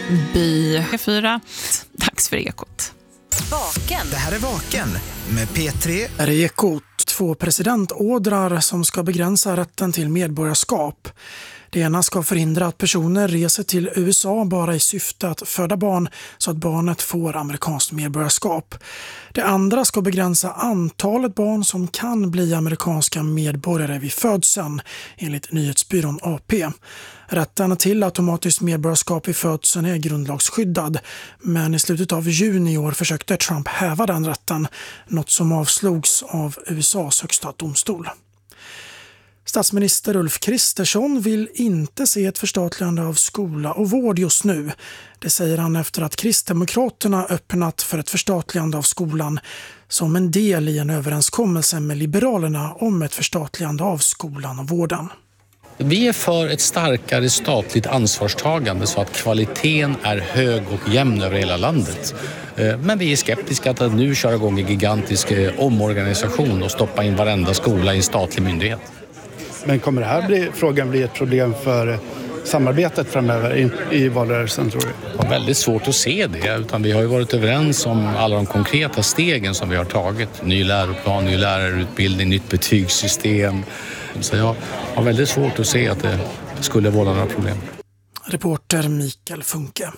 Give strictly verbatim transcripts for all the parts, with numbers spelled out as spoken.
by fyra. Dags för Ekot. Vaken. Det här är Vaken med P tre. Är det Ekot, två presidentordrar som ska begränsa rätten till medborgarskap. Det ena ska förhindra att personer reser till U S A bara i syfte att föda barn så att barnet får amerikanskt medborgarskap. Det andra ska begränsa antalet barn som kan bli amerikanska medborgare vid födseln, enligt nyhetsbyrån A P. Rätten till automatiskt medborgarskap vid födseln är grundlagsskyddad, men i slutet av juni i år försökte Trump häva den rätten, något som avslogs av U S A:s högsta domstol. Statsminister Ulf Kristersson vill inte se ett förstatligande av skola och vård just nu. Det säger han efter att Kristdemokraterna öppnat för ett förstatligande av skolan som en del i en överenskommelse med Liberalerna om ett förstatligande av skolan och vården. Vi är för ett starkare statligt ansvarstagande så att kvaliteten är hög och jämn över hela landet. Men vi är skeptiska till att nu köra igång en gigantisk omorganisation och stoppa in varenda skola i en statlig myndighet. Men kommer det här bli, frågan bli ett problem för samarbetet framöver i, i valrörelsen, tror du? Det är väldigt svårt att se det, utan vi har ju varit överens om alla de konkreta stegen som vi har tagit. Ny läroplan, ny lärarutbildning, nytt betygssystem. Så jag har väldigt svårt att se att det skulle vålla några problem. Reporter Mikael Funke.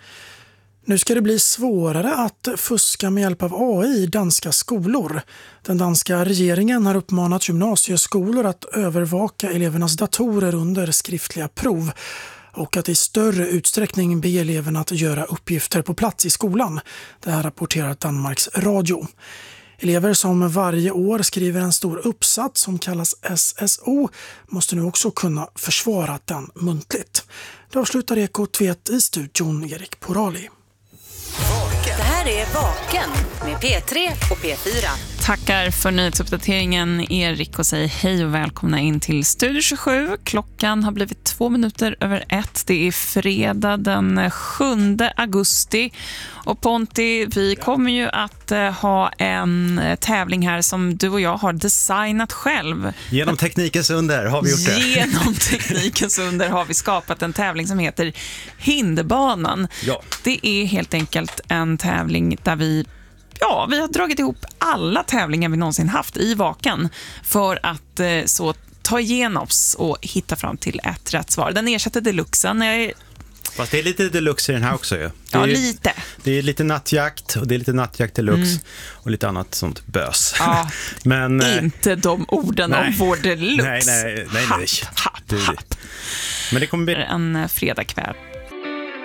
Nu ska det bli svårare att fuska med hjälp av A I i danska skolor. Den danska regeringen har uppmanat gymnasieskolor att övervaka elevernas datorer under skriftliga prov och att i större utsträckning be eleverna att göra uppgifter på plats i skolan. Det här rapporterar Danmarks Radio. Elever som varje år skriver en stor uppsats som kallas S S O måste nu också kunna försvara den muntligt. Det avslutar Ekot vet i studion Erik Porali. Det här är Vaken med P tre och P fyra. Tackar för nyhetsuppdateringen Erik och säger hej och välkomna in till Studio tjugosju. Klockan har blivit två minuter över ett. Det är fredag den sjunde augusti. Och Ponti, vi kommer ju att ha en tävling här som du och jag har designat själv. Genom teknikens under har vi gjort det. Genom teknikens under har vi skapat en tävling som heter Hinderbanan. Ja. Det är helt enkelt en tävling där vi Ja, vi har dragit ihop alla tävlingar vi någonsin haft i Vaken för att eh, så ta igenom oss och hitta fram till ett rätt svar. Den ersätter deluxen. Jag... Fast det är lite deluxe i den här också ju. Det ja, är, lite. Det är lite nattjakt och det är lite nattjakt deluxe mm. och lite annat sånt bös. Ja, men inte de orden nej. Om vår deluxe. Nej, nej, nej. nej. Happ, happ, du, happ. Men det kommer bli en fredagkväll